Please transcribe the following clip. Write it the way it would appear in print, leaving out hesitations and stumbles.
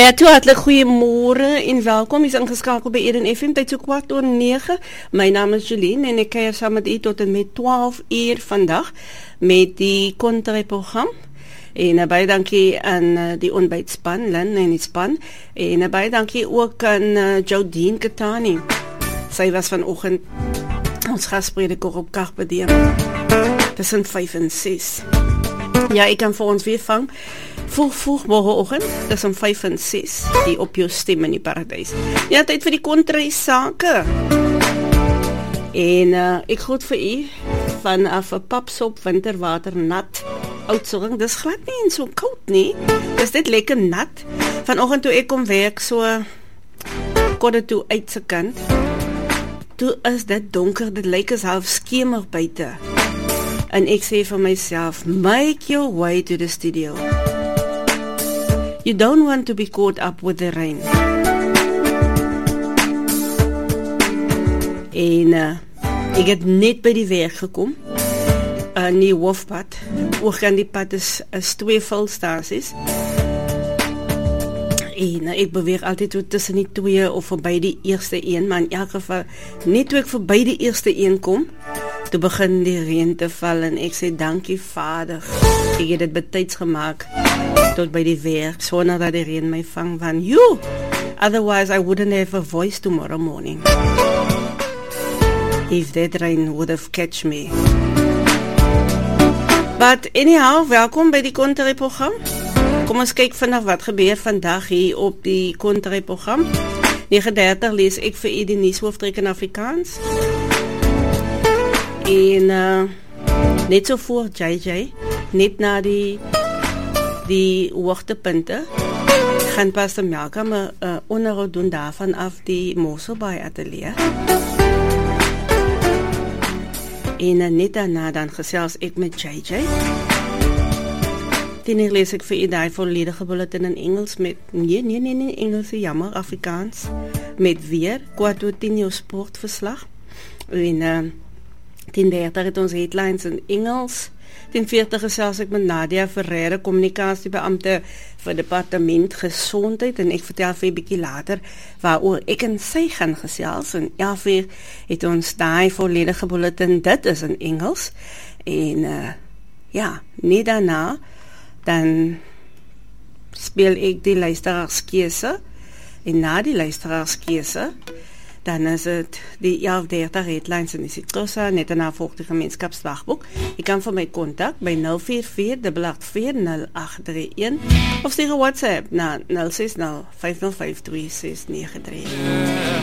Ja, toe hartlik goeiemôre en welkom. Jy is ingeskakel by Eden FM, tyd so 8:09. My naam is Jolien en ek kuier saam met u tot en met 12 uur vandag met die Kontra-program. En baie dankie aan die ontbytspan, Lynn en die span. En baie dankie ook aan Jodine Katani. Sy was vanoggend ons gasprediker op Carpe Diem. Tussen 5 en 6. Ja, ek kan vir ons weer vang. Vroeg morgenoggend, dis om 5 en 6, die op jou stem in die paradys. Ja, tyd vir die kontra-sake. En ek groet vir u vanaf 'n papsop winterwater nat Oudtshoorn. Dis glad nie en so koud nie. Dis net lekker nat. Vanoggend toe ek kom werk so kort toe uit se kant. Toe is dit donker, dit lyk as half skemer buite. En ek sê vir myself, make your way to the studio. You don't want to be caught up with the rain. En ek het net by die werk gekom. In die hoofpad. Ook aan die pad is 2 vulstasies. En ek beweeg altyd so tussen die 2 of verby die eerste een, maar in elk geval, net toe ek verby die eerste een kom, toe begin die reën te val en ek sê, dankie Vader, ek het dit betyds gemaak tot by die werk, sonder dat die reën my vang van, otherwise I wouldn't have a voice tomorrow morning. If that rain would have catch me. But anyhow, welkom by die Kontra-program. Kom ons kyk vanaf wat gebeur vandag hier op die Kontra-program. 9:30 lees ek vir u die nuushooftrekke in Afrikaans. En net so voor JJ, net na die hoogtepunte, gaan Pastor Malcolm onderhoud doen daarvan af die Mosselbaai Atelier. En net daarna dan gesels ek met JJ. Dan lees ek vir u die volledige bulletin in Engels met, nee, Engels, jammer, Afrikaans, met weer, 4:10 jou sportverslag. En 10:30 het ons headlines in Engels. 10:40 gesels ek met Nadia Ferreira, kommunikasiebeampte vir departement gesondheid, en ek vertel vir 'n bietjie later waaroor ek en sy gaan gesels. En 11:00 het ons daai volledige bulletin, dit is in Engels. En nie daarna, dan speel ek die luisteraarskeuse, en na die luisteraarskeuse, dan is het die 11:30 headlines in die Citrosa, net daarna volg die gemeenskapsdagboek. Jy kan vir my kontak by 044-884-0831 of stuur 'n WhatsApp na 060-505-3693.